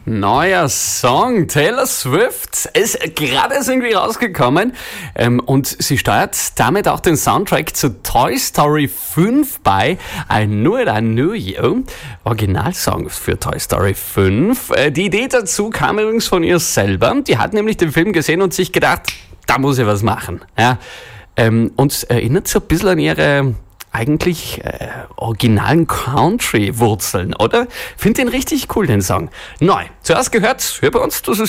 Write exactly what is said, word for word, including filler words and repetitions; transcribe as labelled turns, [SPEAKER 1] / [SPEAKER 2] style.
[SPEAKER 1] Neuer Song, Taylor Swift, ist gerade erst irgendwie rausgekommen ähm, und sie steuert damit auch den Soundtrack zu Toy Story fünf bei. I Knew It, I Knew You, Originalsong für Toy Story fünf. Äh, die Idee dazu kam übrigens von ihr selber. Die hat nämlich den Film gesehen und sich gedacht, da muss ich was machen. Ja, ähm, und erinnert so ein bisschen an ihre eigentlich äh, originalen Country-Wurzeln, oder? Find den richtig cool, den Song. Neu. Zuerst gehört, hör bei uns, das ist